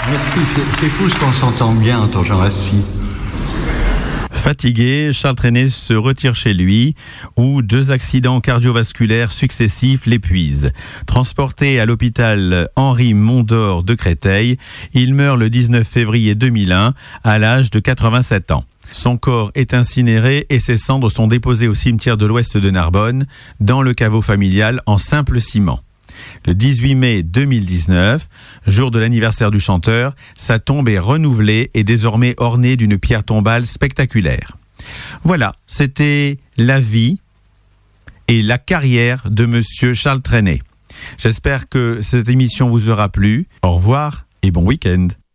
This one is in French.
Merci, c'est fou ce qu'on s'entend bien en temps assis. Fatigué, Charles Trenet se retire chez lui où 2 accidents cardiovasculaires successifs l'épuisent. Transporté à l'hôpital Henri Mondor de Créteil, il meurt le 19 février 2001 à l'âge de 87 ans. Son corps est incinéré et ses cendres sont déposées au cimetière de l'Ouest de Narbonne, dans le caveau familial en simple ciment. Le 18 mai 2019, jour de l'anniversaire du chanteur, sa tombe est renouvelée et désormais ornée d'une pierre tombale spectaculaire. Voilà, c'était la vie et la carrière de Monsieur Charles Trenet. J'espère que cette émission vous aura plu. Au revoir et bon week-end.